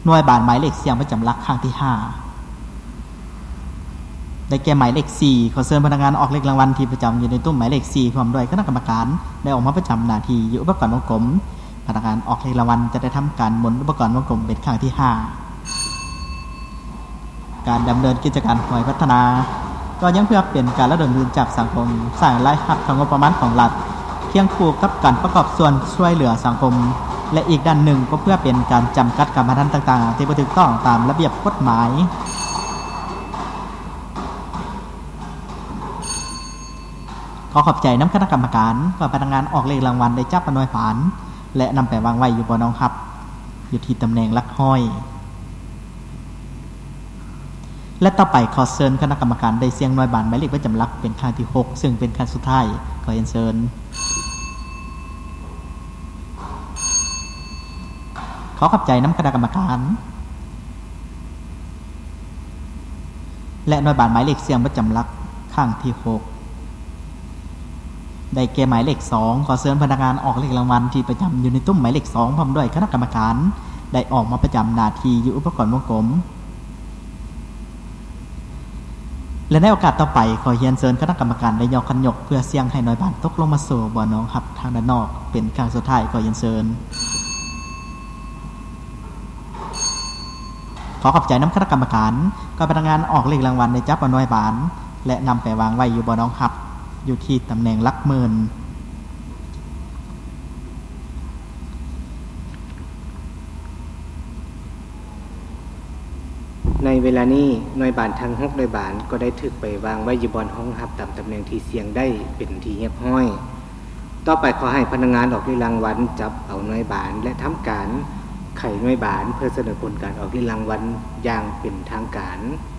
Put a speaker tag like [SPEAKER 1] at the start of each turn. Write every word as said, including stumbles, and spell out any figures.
[SPEAKER 1] หน่วยบานหมายเลขเสียงประจำหลักครั้งที่ห้าได้แก่หมายเลขสี่ขอเชิญพนักงานออกเลขรางวัลที่ประจำอยู่ในตู้หมายเลขสี่พร้อมด้วยคณะกรรมการได้ออกมาประจำหน้าที่อยู่อุปกรณ์วงกลมพนักงานออกเลขรางวัลจะได้ทำการหมุนอุปกรณ์วงกลมเป็นครั้งที่ห้าการดำเนินกิจการหน่วยพัฒนาก็ยังเพื่อเป็นการระดมเงินจากสังคมสร้างรายรับทางงบประมาณของรัฐเคียงคู่กับการประกอบส่วนช่วยเหลือสังคมและอีกด้านหนึ่งก็เพื่อเป็นการจำกัดการพนันต่างๆที่บ่ถูกต้องตามระเบียบกฎหมายขอขอบใจน้ำคณะกรรมการกับพนักงานออกเลขรางวัลได้จับหน่วยผานและนำไปวางไว้อยู่บนน้องครับอยู่ที่ตำแหน่งลักห้อยและต่อไปขอเชิญคณะกรรมการได้เสียงหน่วยบานหมายเลขประจำหลักเป็นครั้งที่หกซึ่งเป็นครั้งสุดท้ายขอเรียนเชิญขอขอบใจน้ำคณะกรรมการและหน่วยบานหมายเลขเสียงประจำหลักครั้งที่หกได้แก่หมายเลขสองขอเชิญพนักงานออกเลขรางวัลที่ประจำอยู่ในตุ้มหมายเลขสองพร้อมด้วยคณะกรรมการได้ออกมาประจำหน้าที่อยู่อุปกรณ์วงกลมและในโอกาสต่อไปขอเรียนเชิญคณะกรรมการได้ยกขันยกเพื่อเสี่ยงให้หน่วยบานตกลงมาสู่บ่อน้องครับทางด้านนอกเป็นครั้งสุดท้ายขอเรียนเชิญขอขอบใจน้ำคณะกรรมการกับพนักงานออกเลขรางวัลในจับหน่วยบานและนำไปวางไว้อยู่บ่อน้องครับอยู่ที่ตำแหน่งหลักหมื่น
[SPEAKER 2] ในเวลานี้หน่วยบานทั้งหกหน่วยบานก็ได้ถูกไปวางไว้อยู่บนห้องรับตามตำแหน่งที่เสี่ยงได้เป็นที่เรียบร้อยต่อไปขอให้พนักงานออกเลขรางวัลจับเอาหน่วยบานและทำการไขหน่วยบานเพื่อเสนอผลการออกเลขรางวัลอย่างเป็นทางการ